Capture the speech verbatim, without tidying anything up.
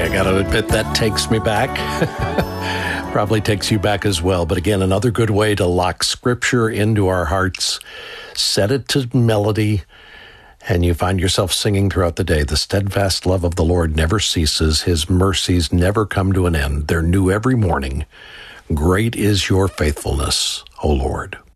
I got to admit, that takes me back. Probably takes you back as well. But again, another good way to lock Scripture into our hearts. Set it to melody, and you find yourself singing throughout the day. The steadfast love of the Lord never ceases. His mercies never come to an end. They're new every morning. Great is your faithfulness, O Lord.